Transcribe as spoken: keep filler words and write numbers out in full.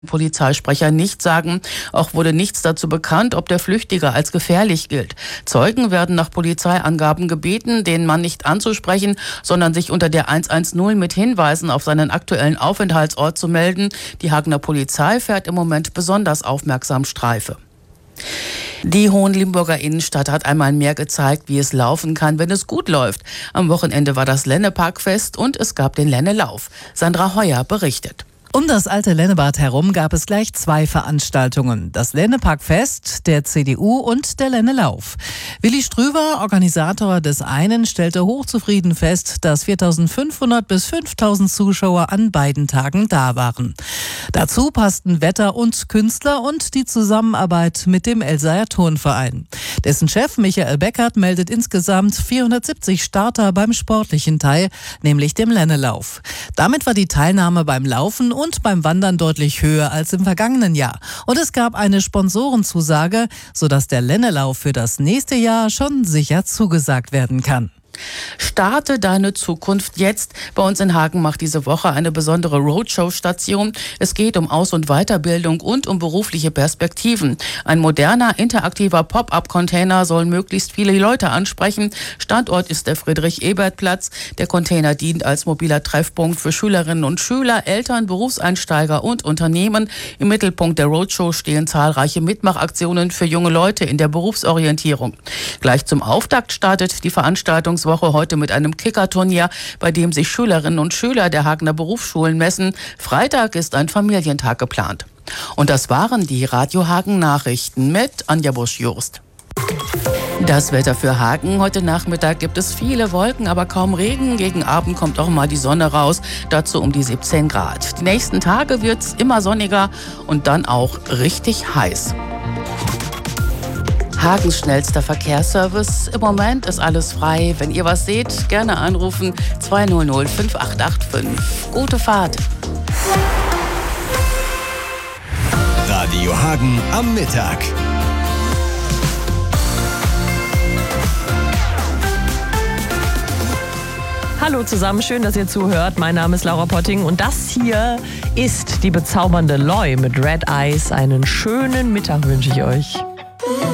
Polizeisprecher nicht sagen. Auch wurde nichts dazu bekannt, ob der Flüchtige als gefährlich gilt. Zeugen werden nach Polizeiangaben gebeten, den Mann nicht anzusprechen, sondern sich unter der hundertzehn mit Hinweisen auf seinen aktuellen Aufenthaltsort zu melden. Die Hagener Polizei fährt im Moment besonders aufmerksam Streife. Die Hohenlimburger Innenstadt hat einmal mehr gezeigt, wie es laufen kann, wenn es gut läuft. Am Wochenende war das Lenneparkfest und es gab den Lennelauf. Sandra Heuer berichtet. Um das alte Lennebad herum gab es gleich zwei Veranstaltungen. Das Lenneparkfest der C D U und der Lennelauf. Willi Strüwer, Organisator des einen, stellte hochzufrieden fest, dass viertausendfünfhundert bis fünftausend Zuschauer an beiden Tagen da waren. Dazu passten Wetter und Künstler und die Zusammenarbeit mit dem Elsaer Turnverein. Dessen Chef Michael Beckert meldet insgesamt vierhundertsiebzig Starter beim sportlichen Teil, nämlich dem Lennelauf. Damit war die Teilnahme beim Laufen und beim Wandern deutlich höher als im vergangenen Jahr. Und es gab eine Sponsorenzusage, sodass der Lennelauf für das nächste Jahr schon sicher zugesagt werden kann. Starte deine Zukunft jetzt. Bei uns in Hagen macht diese Woche eine besondere Roadshow-Station. Es geht um Aus- und Weiterbildung und um berufliche Perspektiven. Ein moderner, interaktiver Pop-up-Container soll möglichst viele Leute ansprechen. Standort ist der Friedrich-Ebert-Platz. Der Container dient als mobiler Treffpunkt für Schülerinnen und Schüler, Eltern, Berufseinsteiger und Unternehmen. Im Mittelpunkt der Roadshow stehen zahlreiche Mitmachaktionen für junge Leute in der Berufsorientierung. Gleich zum Auftakt startet die Veranstaltung Woche heute mit einem Kickerturnier, bei dem sich Schülerinnen und Schüler der Hagener Berufsschulen messen. Freitag ist ein Familientag geplant. Und das waren die Radio Hagen Nachrichten mit Anja Busch-Jurst. Das Wetter für Hagen. Heute Nachmittag gibt es viele Wolken, aber kaum Regen. Gegen Abend kommt auch mal die Sonne raus. Dazu um die siebzehn Grad. Die nächsten Tage wird es immer sonniger und dann auch richtig heiß. Hagens schnellster Verkehrsservice. Im Moment ist alles frei. Wenn ihr was seht, gerne anrufen zweihundert fünf acht acht fünf. Gute Fahrt. Radio Hagen am Mittag. Hallo zusammen, schön, dass ihr zuhört. Mein Name ist Laura Potting und das hier ist die bezaubernde Loi mit Red Eyes. Einen schönen Mittag wünsche ich euch.